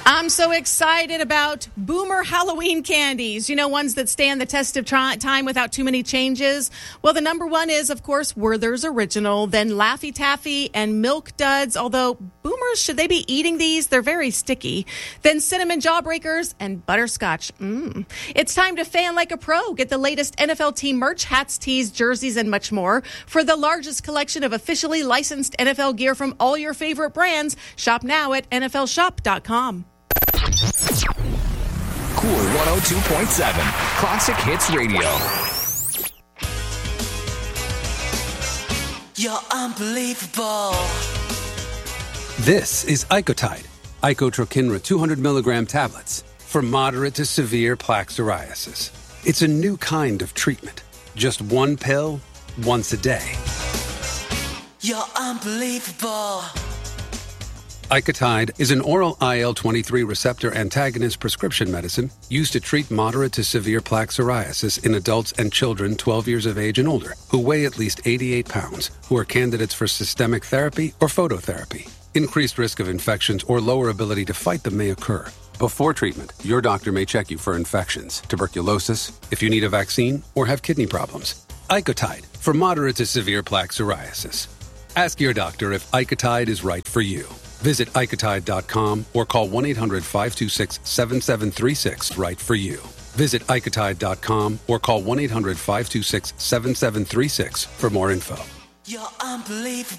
I'm so excited about Boomer Halloween candies. You know, ones that stand the test of time without too many changes. Well, the number one is, of course, Werther's Original, then Laffy Taffy and Milk Duds. Although, boomers, should they be eating these? They're very sticky. Then Cinnamon Jawbreakers and Butterscotch. It's time to fan like a pro. Get the latest NFL team merch, hats, tees, jerseys, and much more. For the largest collection of officially licensed NFL gear from all your favorite brands, shop now at NFLshop.com. Cool 102.7 Classic Hits Radio. You're unbelievable. This is Icotide, Icotrokinra 200 milligram tablets for moderate to severe plaque psoriasis. It's a new kind of treatment. Just one pill, once a day. You're unbelievable. Icotide is an oral IL-23 receptor antagonist prescription medicine used to treat moderate to severe plaque psoriasis in adults and children 12 years of age and older who weigh at least 88 pounds, who are candidates for systemic therapy or phototherapy. Increased risk of infections or lower ability to fight them may occur. Before treatment, your doctor may check you for infections, tuberculosis, if you need a vaccine, or have kidney problems. Icotide for moderate to severe plaque psoriasis. Ask your doctor if Icotide is right for you. Visit Icotide.com or call 1-800-526-7736 right for you. Visit Icotide.com or call 1-800-526-7736 for more info. You're unbelievable.